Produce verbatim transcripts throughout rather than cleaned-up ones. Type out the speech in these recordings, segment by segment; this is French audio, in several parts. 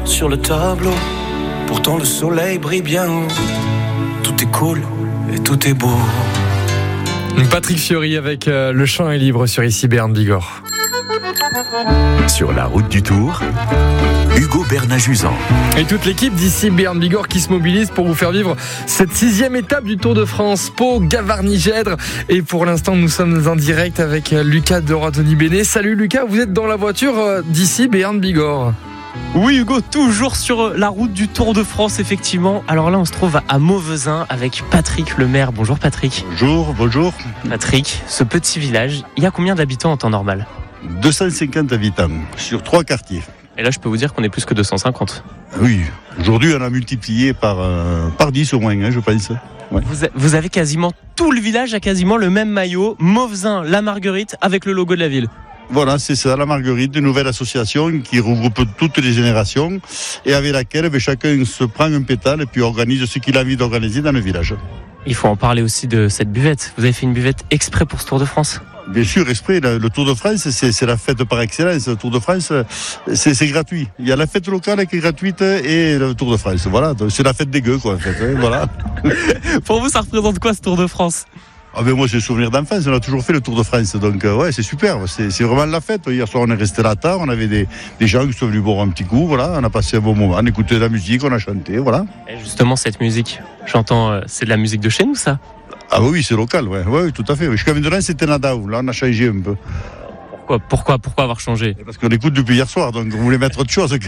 sur le tableau. Pourtant le soleil brille bien haut. Tout est cool et tout est beau. Patrick Fiori avec euh, Le Chant est libre sur Ici Béarn Bigorre. Sur la route du Tour, Hugo Bernat-Juzan. Et toute l'équipe d'Ici Béarn Bigorre qui se mobilise pour vous faire vivre cette sixième étape du Tour de France. Pau, Gavarnie-Gèdre. Et pour l'instant, nous sommes en direct avec Lucas de Oradoni-Béné. Salut Lucas, vous êtes dans la voiture d'Ici Béarn Bigorre. Oui Hugo, toujours sur la route du Tour de France, effectivement. Alors là, on se trouve à Mauvezin avec Patrick le maire. Bonjour Patrick. Bonjour, bonjour. Patrick, ce petit village, il y a combien d'habitants en temps normal ? deux cent cinquante habitants sur trois quartiers. Et là, je peux vous dire qu'on est plus que deux cent cinquante. Oui, aujourd'hui, on a multiplié par, euh, par dix au moins, hein, je pense. Ouais. Vous, a, vous avez quasiment tout le village a quasiment le même maillot, Mauvezin, la Marguerite, avec le logo de la ville. Voilà, c'est ça, la Marguerite, une nouvelle association qui regroupe toutes les générations et avec laquelle ben, chacun se prend un pétale et puis organise ce qu'il a envie d'organiser dans le village. Il faut en parler aussi de cette buvette. Vous avez fait une buvette exprès pour ce Tour de France ? Bien sûr, exprès. Le Tour de France, c'est, c'est la fête par excellence. Le Tour de France, c'est, c'est gratuit. Il y a la fête locale qui est gratuite et le Tour de France. Voilà, c'est la fête des gueux, quoi, en fait. Hein, voilà. Pour vous, ça représente quoi ce Tour de France ? Ah ben moi, j'ai souvenir d'enfance, on a toujours fait le Tour de France, donc euh, ouais, c'est super, c'est, c'est vraiment la fête. Hier soir, on est resté là tard, on avait des, des gens qui sont venus boire un petit coup, voilà, on a passé un bon moment, on écoutait de la musique, on a chanté, voilà. Et justement, cette musique, j'entends, euh, c'est de la musique de chez nous, ça ? Ah bah oui, c'est local, ouais, ouais, tout à fait. Jusqu'à maintenant, c'était Nadaou, là, on a changé un peu. Pourquoi, pourquoi, pourquoi avoir changé ? Parce qu'on écoute depuis hier soir, donc on voulait mettre autre chose.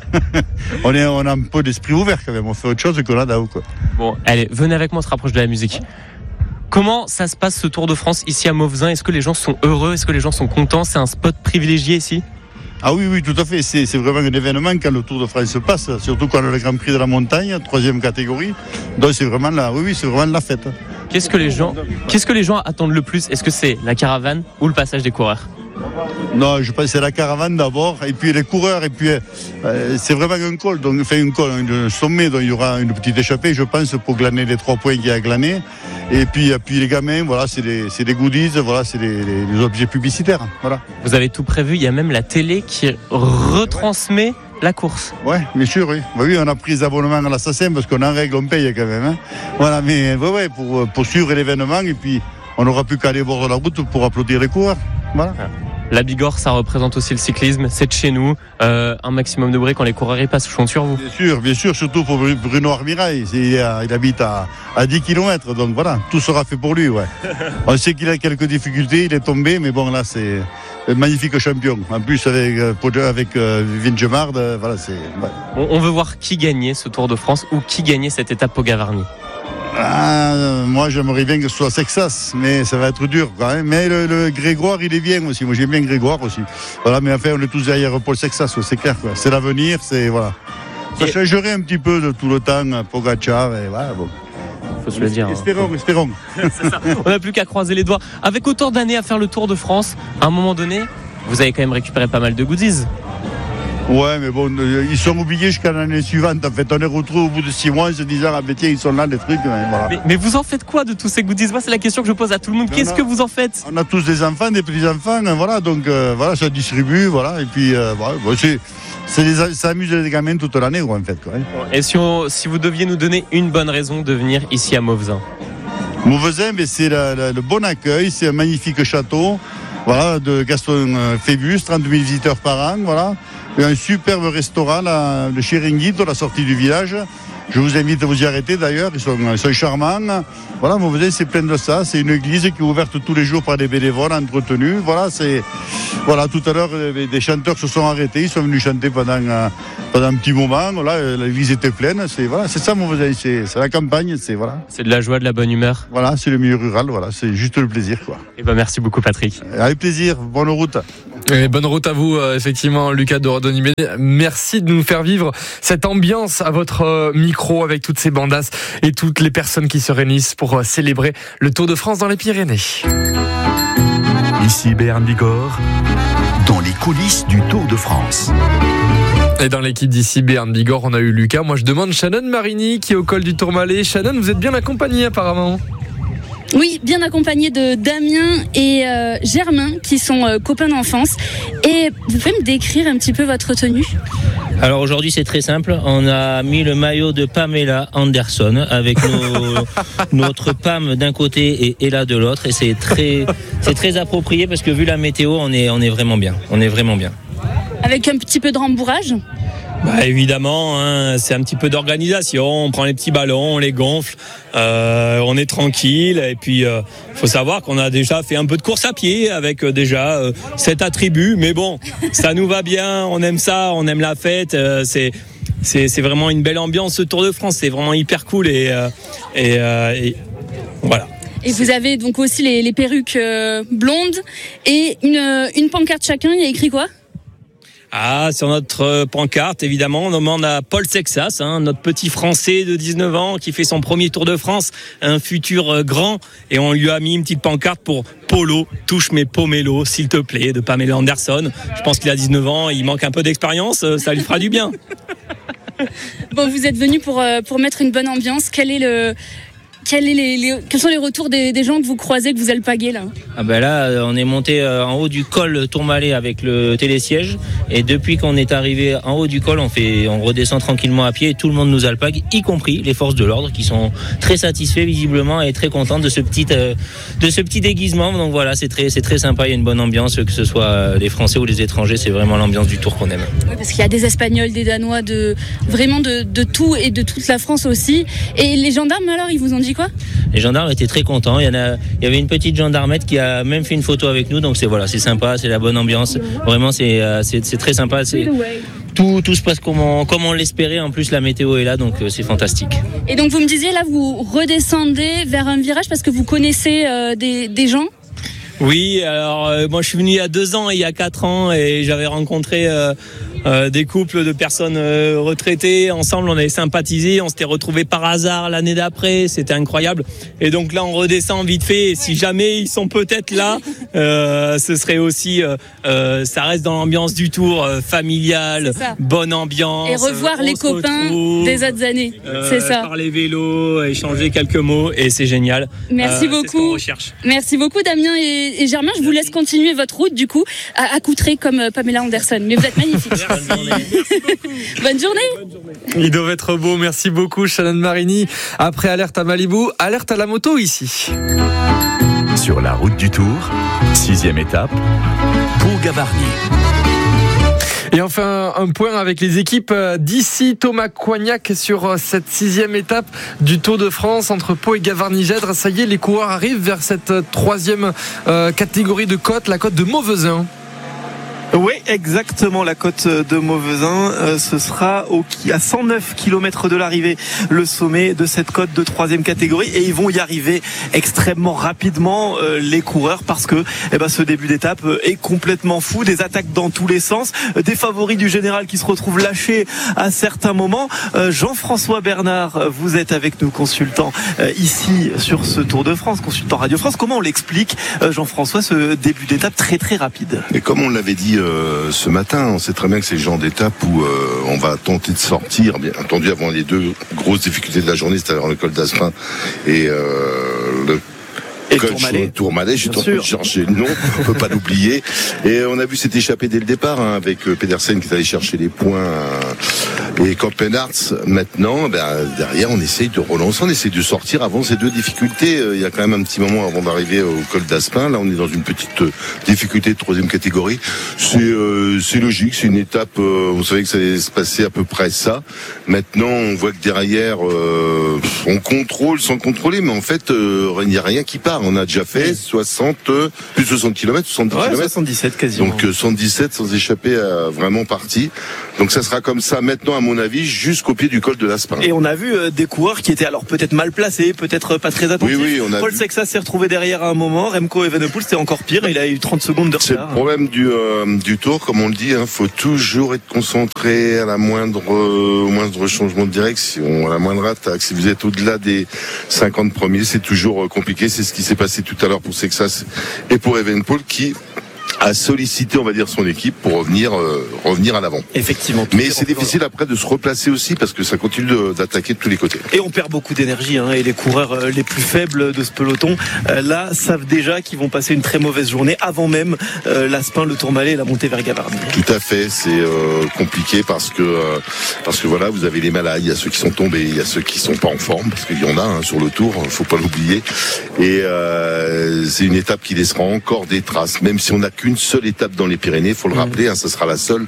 on, est, on a un peu d'esprit ouvert quand même, on fait autre chose que Nadaou, quoi. Bon, allez, venez avec moi, on se rapproche de la musique. Comment ça se passe ce Tour de France ici à Mauvezin ? Est-ce que les gens sont heureux ? Est-ce que les gens sont contents ? C'est un spot privilégié ici ? Ah oui, oui, tout à fait. C'est, c'est vraiment un événement quand le Tour de France se passe, surtout quand on a le Grand Prix de la Montagne, troisième catégorie. Donc c'est vraiment la, oui, oui, c'est vraiment la fête. Qu'est-ce que les gens, qu'est-ce que les gens attendent le plus ? Est-ce que c'est la caravane ou le passage des coureurs ? Non, je pense que c'est la caravane d'abord, et puis les coureurs, et puis euh, c'est vraiment un col, donc enfin un col, un sommet, donc il y aura une petite échappée, je pense, pour glaner les trois points qu'il y a à glaner. Et puis, et puis les gamins, voilà, c'est des, c'est des goodies, voilà, c'est des, des, des objets publicitaires, voilà. Vous avez tout prévu, il y a même la télé qui retransmet ouais. la course. Ouais, bien sûr, oui. Bah oui, on a pris des abonnements à l'Assassin parce qu'on en règle, on paye quand même. Hein. Voilà, mais ouais, ouais, pour, pour suivre l'événement, et puis on n'aura plus qu'à aller au bord de la route pour applaudir les coureurs. Voilà. Ah. La Bigorre, ça représente aussi le cyclisme, c'est de chez nous. Euh, un maximum de bruit quand les coureurs y passent, je compte sur vous. Bien sûr, bien sûr, surtout pour Bruno Armirail. Il, il habite à, à dix kilomètres, donc voilà, tout sera fait pour lui. Ouais. On sait qu'il a quelques difficultés, il est tombé, mais bon, là, c'est un magnifique champion. En plus, avec, avec euh, Vingegaard, euh, voilà, c'est. Ouais. On, on veut voir qui gagnait ce Tour de France ou qui gagnait cette étape au Gavarnie. Ah, moi j'aimerais bien que ce soit Sexas, mais ça va être dur quand même. Mais le, le Grégoire, il est bien aussi. Moi j'aime bien Grégoire aussi. Voilà, mais enfin on est tous derrière Paul Sexas, c'est clair, quoi. C'est l'avenir, c'est voilà. Ça et... changerait un petit peu de tout le temps, Pogacar et voilà. Bon. Faut se le dire. Espérons, hein. espérons. C'est ça. On n'a plus qu'à croiser les doigts. Avec autant d'années à faire le Tour de France, à un moment donné, vous avez quand même récupéré pas mal de goodies. Ouais, mais bon, euh, ils sont oubliés jusqu'à l'année suivante. En fait, on les retrouve au bout de six mois en se disant, ah ben tiens, ils sont là, les trucs. Mais, voilà. mais, mais vous en faites quoi de tous ces goodies ? Moi, c'est la question que je pose à tout le monde. Qu'est-ce a, que vous en faites ? On a tous des enfants, des petits-enfants, hein, voilà, donc euh, voilà, ça distribue, voilà, et puis euh, voilà, bon, c'est, c'est des, ça amuse les gamins toute l'année, quoi, en fait. Quoi, hein. Et si, on, si vous deviez nous donner une bonne raison de venir ici à Mauvezin ? Mauvezin, mais c'est la, la, le bon accueil, c'est un magnifique château, voilà, de Gaston Phébus, trente mille visiteurs par an, voilà. Et un superbe restaurant, là, le Chiringuito, à la sortie du village. Je vous invite à vous y arrêter d'ailleurs, ils sont, ils sont charmants. Voilà, Mauvezin, c'est plein de ça. C'est une église qui est ouverte tous les jours par des bénévoles entretenus. Voilà, c'est, voilà, tout à l'heure, des chanteurs se sont arrêtés, ils sont venus chanter pendant, pendant un petit moment. Voilà, l'église était pleine. C'est, voilà, c'est ça, Mauvezin, c'est, c'est la campagne. C'est, voilà. C'est de la joie, de la bonne humeur. Voilà, c'est le milieu rural, voilà, c'est juste le plaisir, quoi. Et ben, merci beaucoup, Patrick. Avec plaisir, bonne route. Et bonne route à vous, euh, effectivement, Lucas de Oradoni-Béné. Merci de nous faire vivre cette ambiance à votre euh, micro avec toutes ces bandasses et toutes les personnes qui se réunissent pour euh, célébrer le Tour de France dans les Pyrénées. Ici Béarn Bigorre, dans les coulisses du Tour de France. Et dans l'équipe d'ici Béarn Bigorre, on a eu Lucas. Moi, je demande Shannon Marini qui est au col du Tourmalet. Shannon, vous êtes bien accompagné apparemment. Oui, bien accompagné de Damien et euh, Germain qui sont euh, copains d'enfance. Et vous pouvez me décrire un petit peu votre tenue ? Alors aujourd'hui c'est très simple, on a mis le maillot de Pamela Anderson avec nos, notre Pam d'un côté et Ella de l'autre, et c'est très, c'est très approprié parce que vu la météo, on est, on est vraiment bien, on est vraiment bien. Avec un petit peu de rembourrage ? Bah évidemment, hein, c'est un petit peu d'organisation. On prend les petits ballons, on les gonfle, euh, on est tranquille. Et puis, il euh, faut savoir qu'on a déjà fait un peu de course à pied avec euh, déjà euh, sept attributs. Mais bon, ça nous va bien. On aime ça, on aime la fête. Euh, c'est, c'est, c'est vraiment une belle ambiance ce Tour de France. C'est vraiment hyper cool et, euh, et, euh, et voilà. Et vous avez donc aussi les, les perruques euh, blondes et une, une pancarte chacun. Il y a écrit quoi ? Ah, sur notre pancarte, évidemment, on demande à Paul Sexas, hein, notre petit Français de dix-neuf ans qui fait son premier Tour de France, un futur grand, et on lui a mis une petite pancarte pour Polo, touche mes pomélos, s'il te plaît, de Pamela Anderson. Je pense qu'il a dix-neuf ans, il manque un peu d'expérience, ça lui fera du bien. Bon, vous êtes venu pour, pour mettre une bonne ambiance. Quel est le... Quels, est les, les, quels sont les retours des, des gens que vous croisez, que vous alpaguez là ? Ah ben là, on est monté en haut du col Tourmalet avec le télésiège, et depuis qu'on est arrivé en haut du col, on fait, on redescend tranquillement à pied et tout le monde nous alpague, y compris les forces de l'ordre qui sont très satisfaits visiblement et très contents de ce petit, euh, de ce petit déguisement. Donc voilà, c'est très, c'est très sympa, il y a une bonne ambiance, que ce soit les Français ou les étrangers, c'est vraiment l'ambiance du Tour qu'on aime. Oui, parce qu'il y a des Espagnols, des Danois, de vraiment de, de tout et de toute la France aussi. Et les gendarmes alors, ils vous ont dit quoi ? Les gendarmes étaient très contents. Il y en a, il y avait une petite gendarmette qui a même fait une photo avec nous. Donc c'est voilà, c'est sympa, c'est la bonne ambiance. Vraiment, c'est c'est, c'est très sympa. C'est, tout, tout se passe comme on, comme on l'espérait. En plus, la météo est là, donc c'est fantastique. Et donc vous me disiez là, vous redescendez vers un virage parce que vous connaissez euh, des, des gens ? Oui, alors euh, moi je suis venu il y a deux ans et il y a quatre ans et j'avais rencontré euh, euh, des couples de personnes euh, retraitées. Ensemble, on avait sympathisé, on s'était retrouvés par hasard l'année d'après, c'était incroyable. Et donc là, on redescend vite fait. Et si jamais ils sont peut-être là, euh, ce serait aussi, euh, euh, ça reste dans l'ambiance du Tour, euh, familial, bonne ambiance. Et revoir les copains retrouve, des autres années, euh, c'est ça. Parler vélo, échanger quelques mots, et c'est génial. Merci euh, beaucoup. C'est ce qu'on recherche. Merci beaucoup, Damien et Et Germain, je vous laisse continuer votre route du coup, à accoutré comme Pamela Anderson. Mais vous êtes magnifiques. Merci. Merci beaucoup. Bonne journée. Bonne journée. Ils doivent être beaux. Merci beaucoup, Shannon Marini. Après alerte à Malibu, alerte à la moto ici. Sur la route du Tour, sixième étape, Pau-Gavarnie. Et enfin, un point avec les équipes d'ici. Thomas Coignac sur cette sixième étape du Tour de France entre Pau et Gavarnie-Gèdre. Ça y est, les coureurs arrivent vers cette troisième euh, catégorie de côte, la côte de Mauvezin. Oui, exactement, la côte de Mauvezin. Euh, ce sera au, à cent neuf kilomètres de l'arrivée, le sommet de cette côte de troisième catégorie. Et ils vont y arriver extrêmement rapidement, euh, les coureurs, parce que eh ben, ce début d'étape est complètement fou. Des attaques dans tous les sens, des favoris du général qui se retrouvent lâchés à certains moments. Euh, Jean-François Bernard, vous êtes avec nous, consultant euh, ici sur ce Tour de France, consultant Radio France. Comment on l'explique, euh, Jean-François, ce début d'étape très très rapide ? Et comme on l'avait dit Euh, ce matin, on sait très bien que c'est le genre d'étape où euh, on va tenter de sortir, bien entendu avant les deux grosses difficultés de la journée, c'est-à-dire le col d'Aspin et euh, le Et Tourmalet. Tourmalet, j'ai tenté de chercher le nom, on peut pas l'oublier. Et on a vu cette échappée dès le départ, hein, avec Pedersen qui est allé chercher les points euh, et Kampenarts. Maintenant, ben, derrière, on essaye de relancer, on essaye de sortir avant ces deux difficultés. Il y a quand même un petit moment avant d'arriver au col d'Aspin. Là, on est dans une petite difficulté de troisième catégorie. C'est, euh, c'est logique, c'est une étape, euh, vous savez que ça allait se passer à peu près ça. Maintenant, on voit que derrière, euh, on contrôle sans contrôler, mais en fait, euh, il n'y a rien qui part. On a déjà fait soixante, plus de soixante kilomètres, soixante-dix ouais, kilomètres. soixante-dix-sept quasiment. Donc soixante-dix-sept sans échapper à vraiment parti. Donc ça sera comme ça maintenant, à mon avis, jusqu'au pied du col de l'Aspin. Et on a vu euh, des coureurs qui étaient alors peut-être mal placés, peut-être pas très attentifs. Oui, oui, on a Paul vu. Sexas s'est retrouvé derrière à un moment. Remco Evenepoel, c'était encore pire. Il a eu trente secondes de retard. C'est le problème du, euh, du Tour, comme on le dit. Hein, faut toujours être concentré à la moindre, euh, au moindre changement de direction, à la moindre attaque. Si vous êtes au-delà des cinquante premiers, c'est toujours euh, compliqué. C'est ce qui s'est passé tout à l'heure pour Sexas et pour Evenepoel qui à solliciter, on va dire, son équipe pour revenir, euh, revenir à l'avant. Effectivement. Mais c'est difficile après de se replacer aussi parce que ça continue de, d'attaquer de tous les côtés. Et on perd beaucoup d'énergie, hein, et les coureurs les plus faibles de ce peloton, euh, là, savent déjà qu'ils vont passer une très mauvaise journée avant même euh, l'Aspin, le Tourmalet et la montée vers Gavarnie. Tout à fait, c'est euh, compliqué parce que euh, parce que voilà, vous avez les malades, il y a ceux qui sont tombés, il y a ceux qui sont pas en forme parce qu'il y en a hein, sur le Tour, faut pas l'oublier. Et euh, c'est une étape qui laissera encore des traces, même si on n'a qu'une seule étape dans les Pyrénées, faut le rappeler, hein, ça sera la seule.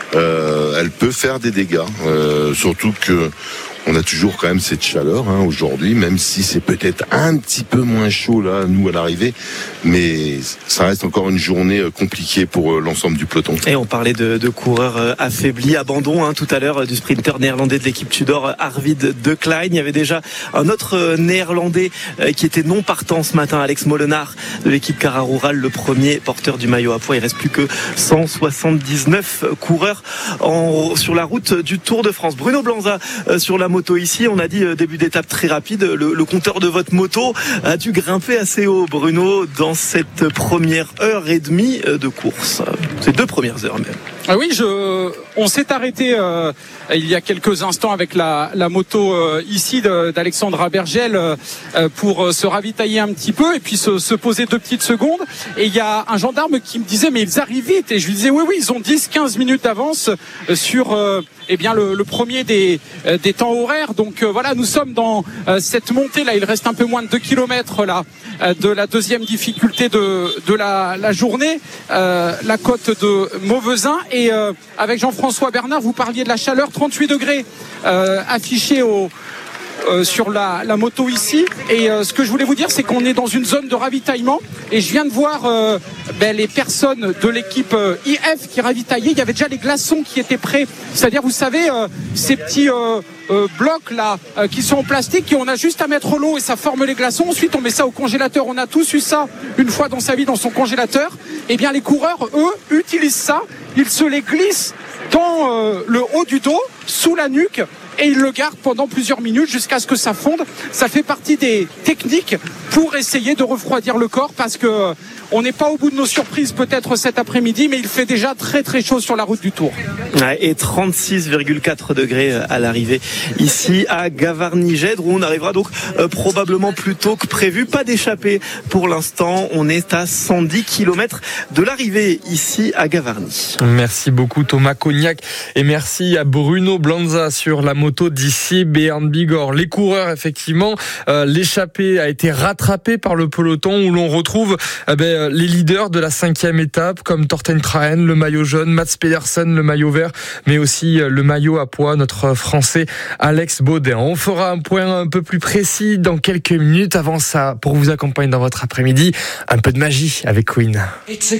Euh, elle peut faire des dégâts, euh, surtout que on a toujours quand même cette chaleur hein, aujourd'hui, même si c'est peut-être un petit peu moins chaud là, nous à l'arrivée, mais ça reste encore une journée compliquée pour l'ensemble du peloton. Et on parlait de, de coureurs affaiblis, abandon hein, tout à l'heure du sprinter néerlandais de l'équipe Tudor, Arvid de Klein. Il y avait déjà un autre néerlandais qui était non partant ce matin, Alex Molenaar de l'équipe Cara Rural, le premier porteur du maillot à pois. Il reste plus que cent soixante-dix-neuf coureurs en, sur la route du Tour de France. Bruno Blanza euh, sur la moto ici, on a dit euh, début d'étape très rapide, le, le compteur de votre moto a dû grimper assez haut, Bruno, dans cette première heure et demie de course. Ces deux premières heures même. Ah oui, je, on s'est arrêté euh, il y a quelques instants avec la, la moto euh, ici de, d'Alexandra Bergel euh, pour euh, se ravitailler un petit peu et puis se, se poser deux petites secondes. Et il y a un gendarme qui me disait mais ils arrivent vite. Et je lui disais oui oui, ils ont dix quinze minutes d'avance sur euh, eh bien le, le premier des, des temps horaires. Donc euh, voilà, nous sommes dans euh, cette montée là. Il reste un peu moins de deux kilomètres là euh, de la deuxième difficulté de, de la, la journée, euh, la côte de Mauvezin. Et euh, avec Jean-François Bernard, vous parliez de la chaleur, trente-huit degrés euh, affichés au, euh, sur la, la moto ici. Et euh, ce que je voulais vous dire, c'est qu'on est dans une zone de ravitaillement. Et je viens de voir euh, ben, les personnes de l'équipe euh, I F qui ravitaillaient. Il y avait déjà les glaçons qui étaient prêts. C'est-à-dire, vous savez, euh, ces petits... Euh, Euh, blocs là euh, qui sont en plastique et on a juste à mettre l'eau et ça forme les glaçons. Ensuite on met ça au congélateur. On a tous eu ça une fois dans sa vie dans son congélateur. Et bien les coureurs eux utilisent ça, ils se les glissent dans euh, le haut du dos, sous la nuque, et ils le gardent pendant plusieurs minutes jusqu'à ce que ça fonde. Ça fait partie des techniques pour essayer de refroidir le corps parce que euh, on n'est pas au bout de nos surprises peut-être cet après-midi, mais il fait déjà très très chaud sur la route du Tour. Ouais, et trente-six virgule quatre degrés à l'arrivée ici à Gavarnie-Gèdre, où on arrivera donc euh, probablement plus tôt que prévu. Pas d'échappée pour l'instant. On est à cent dix kilomètres de l'arrivée ici à Gavarnie. Merci beaucoup Thomas Cognac et merci à Bruno Blanza sur la moto d'ici Béarn Bigorre. Les coureurs effectivement, euh, l'échappée a été rattrapée par le peloton où l'on retrouve eh ben, les leaders de la cinquième étape comme Torsten Trahen, le maillot jaune, Mats Pedersen, le maillot vert, mais aussi le maillot à pois, notre Français Alex Baudin. On fera un point un peu plus précis dans quelques minutes. Avant ça, pour vous accompagner dans votre après-midi, un peu de magie avec Queen.